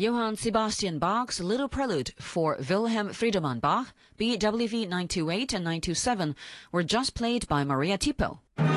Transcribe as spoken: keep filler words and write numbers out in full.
Johann Sebastian Bach's Little Prelude for Wilhelm Friedemann Bach, B W V nine two eight and nine two seven, were just played by Maria Tipo.